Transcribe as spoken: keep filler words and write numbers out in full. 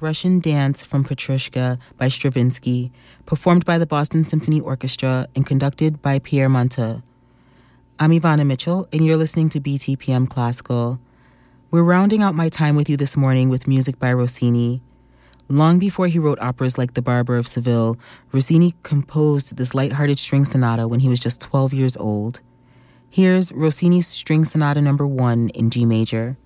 Russian Dance from Petrushka by Stravinsky, performed by the Boston Symphony Orchestra and conducted by Pierre Monteux. I'm Ivana Mitchell, and you're listening to B T P M Classical. We're rounding out my time with you this morning with music by Rossini. Long before he wrote operas like The Barber of Seville, Rossini composed this lighthearted string sonata when he was just twelve years old. Here's Rossini's String Sonata Number One in G major.